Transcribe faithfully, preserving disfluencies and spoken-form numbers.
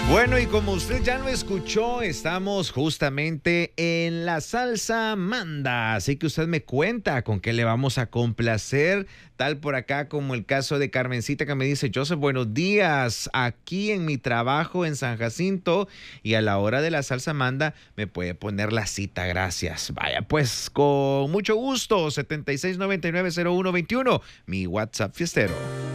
Bueno, y como usted ya lo escuchó, estamos justamente en la salsa manda, así que usted me cuenta con qué le vamos a complacer, tal por acá como el caso de Carmencita que me dice: Joseph, buenos días, aquí en mi trabajo en San Jacinto y a la hora de la salsa manda me puede poner la cita, gracias. Vaya, pues con mucho gusto, setenta y seis noventa y nueve cero uno veintiuno, mi WhatsApp fiestero.